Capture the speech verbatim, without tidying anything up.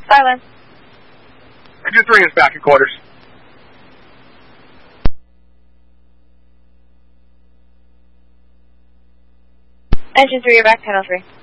Silence. Engine three is back in quarters. Engine three, you're back, panel three.